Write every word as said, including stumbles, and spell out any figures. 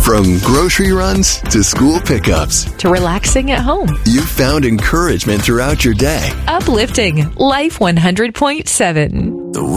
From grocery runs to school pickups, to relaxing at home. you've found encouragement throughout your day. Uplifting Life one hundred point seven. The